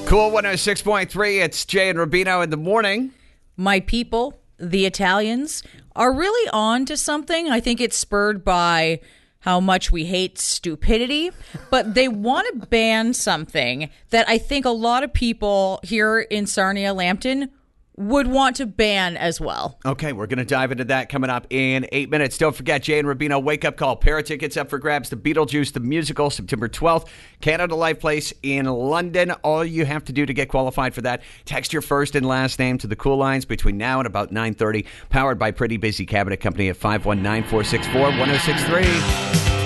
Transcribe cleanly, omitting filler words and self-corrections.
Cool 106.3. It's Jay and Rubino in the morning. My people, the Italians, are really on to something. I think it's spurred by how much we hate stupidity, but they want to ban something that I think a lot of people here in Sarnia-Lambton would want to ban as well. Okay, we're going to dive into that coming up in 8 minutes. Don't forget, Jay and Rubino Wake Up Call. Pair of tickets up for grabs. The Beetlejuice, the musical, September 12th. Canada Life Place in London. All you have to do to get qualified for that, text your first and last name to the Cool Lines between now and about 9:30. Powered by Pretty Busy Cabinet Company at 519-464-1063.